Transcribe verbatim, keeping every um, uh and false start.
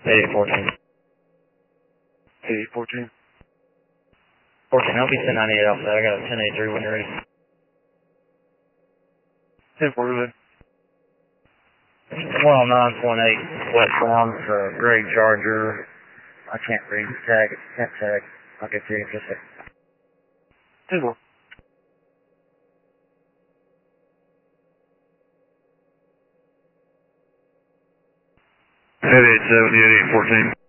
eight fourteen. eight fourteen. fourteen, I'll be ten ninety-eight off that. I got a ten eighty-three when you're ready. ten four, go ahead. one oh nine point eight westbound for Greg Charger. I can't read the tag. Can't tag. I'll get to you in just a second. ten four. eight eight seven, eight fourteen.